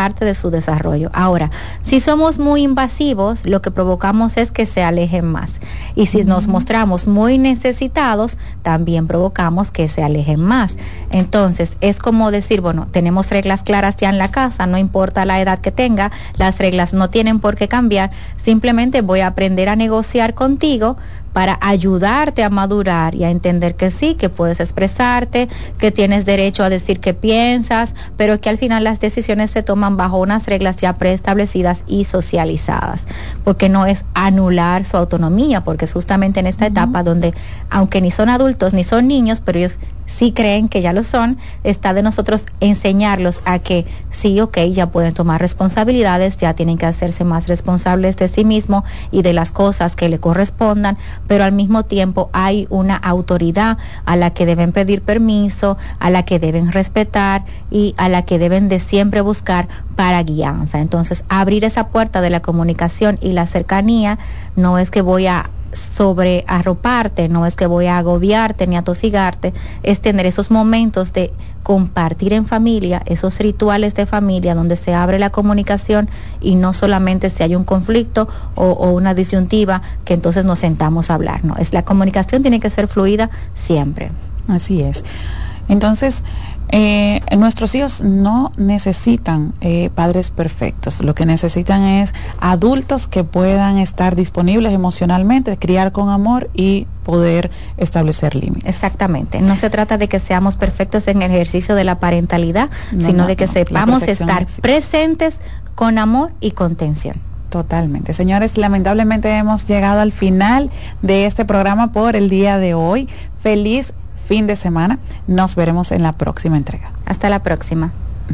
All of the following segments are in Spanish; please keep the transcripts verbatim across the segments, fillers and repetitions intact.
parte de su desarrollo. Ahora, si somos muy invasivos, lo que provocamos es que se alejen más. Y si uh-huh. nos mostramos muy necesitados, también provocamos que se alejen más. Entonces, es como decir, bueno, tenemos reglas claras ya en la casa, no importa la edad que tenga, las reglas no tienen por qué cambiar, simplemente voy a aprender a negociar contigo para ayudarte a madurar y a entender que sí, que puedes expresarte, que tienes derecho a decir qué piensas, pero que al final las decisiones se toman bajo unas reglas ya preestablecidas y socializadas, porque no es anular su autonomía, porque es justamente en esta uh-huh. etapa donde, aunque ni son adultos ni son niños, pero ellos sí creen que ya lo son, está de nosotros enseñarlos a que sí, ok, ya pueden tomar responsabilidades, ya tienen que hacerse más responsables de sí mismos y de las cosas que le correspondan, pero al mismo tiempo hay una autoridad a la que deben pedir permiso, a la que deben respetar y a la que deben de siempre buscar para guianza. Entonces, abrir esa puerta de la comunicación y la cercanía no es que voy a sobre arroparte, no es que voy a agobiarte ni a tosigarte, es tener esos momentos de compartir en familia, esos rituales de familia donde se abre la comunicación y no solamente si hay un conflicto o, o una disyuntiva que entonces nos sentamos a hablar, no, es la comunicación tiene que ser fluida siempre. Así es. Entonces, Eh, nuestros hijos no necesitan eh, padres perfectos, lo que necesitan es adultos que puedan estar disponibles emocionalmente, criar con amor y poder establecer límites. Exactamente, no se trata de que seamos perfectos en el ejercicio de la parentalidad, no, sino no, de que no, sepamos estar existe. presentes con amor y contención. Totalmente. Señores, lamentablemente hemos llegado al final de este programa por el día de hoy. Feliz fin de semana. Nos veremos en la próxima entrega. Hasta la próxima.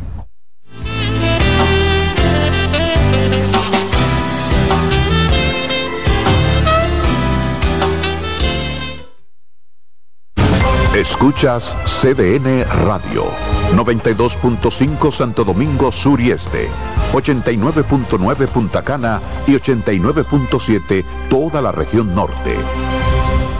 Escuchas C D N Radio, noventa y dos punto cinco Santo Domingo Sur y Este, ochenta y nueve punto nueve Punta Cana y ochenta y nueve punto siete toda la región norte.